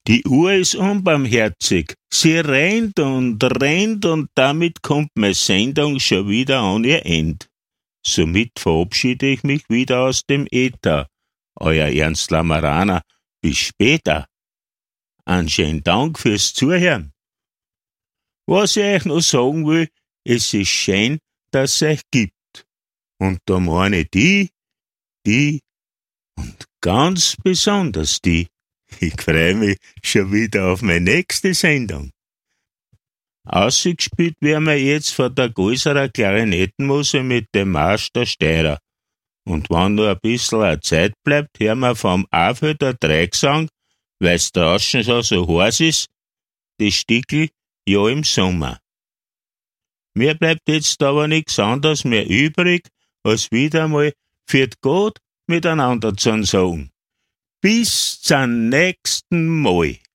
Die Uhr ist unbarmherzig. Sie rennt und damit kommt meine Sendung schon wieder an ihr End. Somit verabschiede ich mich wieder aus dem Äther. Euer Ernst Lamaraner. Bis später. Einen schönen Dank fürs Zuhören. Was ich euch noch sagen will, es ist schön, dass es euch gibt. Und da meine ich die und ganz besonders die. Ich freue mich schon wieder auf meine nächste Sendung. Ausgespielt werden wir jetzt von der Gäuserer Klarinettenmuse mit dem Marsch der Steirer. Und wenn nur ein bisschen Zeit bleibt, hören wir vom Afhöder Dreigesang, weil's draußen schon so heiß ist, die Stickel ja im Sommer. Mir bleibt jetzt aber nichts anderes mehr übrig, als wieder mal führt Gott miteinander zu sagen. Bis zum nächsten Mal.